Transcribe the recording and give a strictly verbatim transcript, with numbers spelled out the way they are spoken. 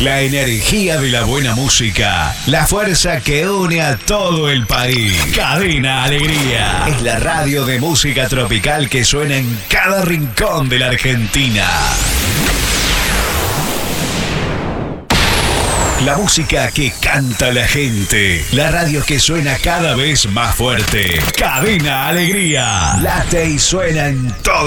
La energía de la buena música, la fuerza que une a todo el país. Cadena Alegría es la radio de música tropical que suena en cada rincón de la Argentina. La música que canta la gente. La radio que suena cada vez más fuerte. Cadena Alegría. Late y suena en todo.